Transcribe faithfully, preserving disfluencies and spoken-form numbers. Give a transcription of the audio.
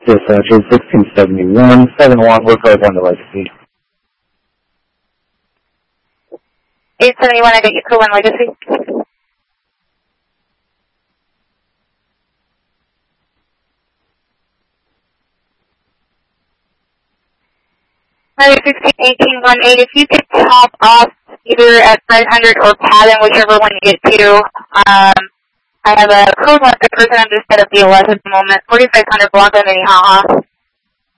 Dispatcher sixteen seventy-one, seven one, we're code one to Legacy. eight seventy-one, I got you, code one Legacy. sixteen eighteen one eight, if you could top off either at five hundred or Patton, whichever one you get to. Um, I have a code one, the person I'm just set up the eleven at the moment, forty-five hundred block on Minnehaha.